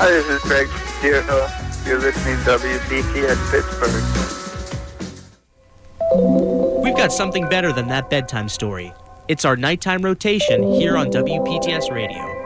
Hi, this is Greg Steerhill. You're listening to WPTS Pittsburgh. We've got something better than that bedtime story. It's our nighttime rotation here on WPTS Radio.